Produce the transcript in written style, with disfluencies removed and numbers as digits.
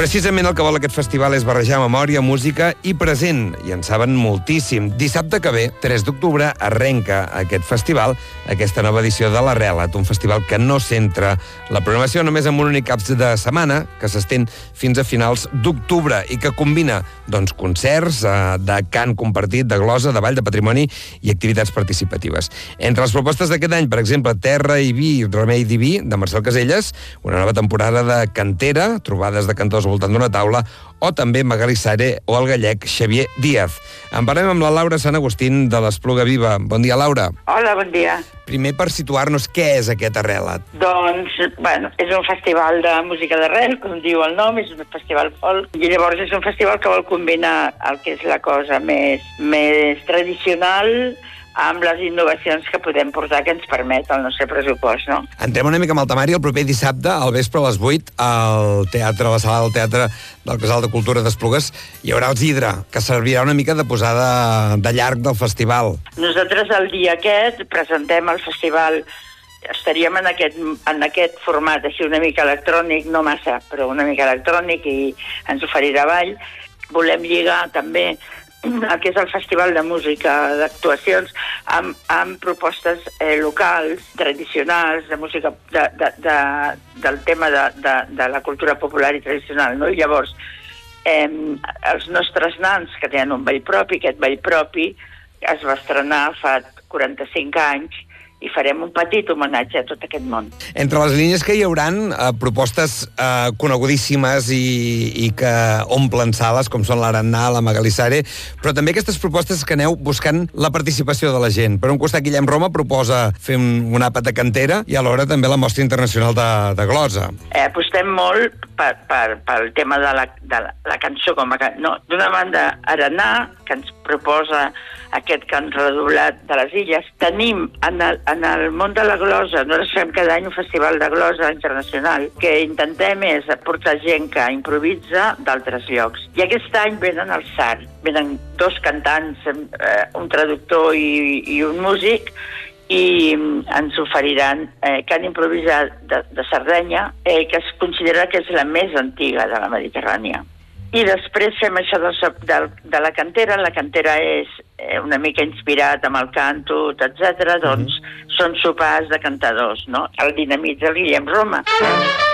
Precisament el que vol aquest festival és barrejar memòria, música i present, i en saben moltíssim. Dissabte que ve, 3 d'octubre, arrenca aquest festival, aquesta nova edició de l'Arrelat, un festival que no centra la programació només en un únic cap de setmana, que s'estén fins a finals d'octubre i que combina concerts de cant compartit, de glosa, de ball, de patrimoni i activitats participatives. Entre les propostes d'aquest any, per exemple, Terra i vi, remei diví, de Marcel Caselles, una nova temporada de cantera, trobades de cantors al voltant d'una taula, o també Magali Sare o el gallec Xavier Díaz. En parlem amb la Laura Sant Agustín de l'Espluga Viva. Bon dia, Laura. Hola, bon dia. Primer, per situar-nos, què és aquest Arrelat? Doncs, és un festival de música d'arrel, com diu el nom, és un festival folk, i llavors és un festival que vol combinar el que és la cosa més tradicional amb les innovacions que podem portar que ens permet el nostre pressupost, no? Entrem una mica amb el temari. El proper dissabte, al vespre a les 8, al teatre, a la sala del teatre del Casal de Cultura d'Esplugues, hi haurà el Zidra, que servirà una mica de posada de llarg del festival. Nosaltres el dia aquest presentem el festival, estaríem en aquest format així una mica electrònic, no massa, però una mica electrònic, i ens oferirà ball. Volem lligar també el que és el Festival de Música d'actuacions amb propostes locals, tradicionals, de música del tema de la cultura popular i tradicional, no? I llavors, els nostres nans, que tenen un ball propi, aquest ball propi es va estrenar fa 45 anys, i farem un petit homenatge a tot aquest món. Entre les línies que hi hauran propostes conegudíssimes i que omplen sales, com són l'Arannà, la Magali Sare, però també aquestes propostes que aneu buscant la participació de la gent. Per un costat, Guillem Roma proposa fer un àpat de cantera i alhora també la Mostra Internacional de Glosa. Apostem molt pel tema de la cançó. D'una banda, Arannà, que ens proposa aquest cant redoblat de les illes. Tenim en el món de la glosa, nosaltres fem cada any un festival de glosa internacional, que intentem és portar gent que improvisa d'altres llocs. I aquest any venen el SAR, venen 2 cantants, un traductor i un músic, i ens oferiran cant improvisat de Sardenya, que es considera que és la més antiga de la Mediterrània. I després fem això de la cantera. La cantera és una mica inspirat amb el cantut, etc. Doncs són sopars de cantadors, no? El dinamitza el Guillem Roma.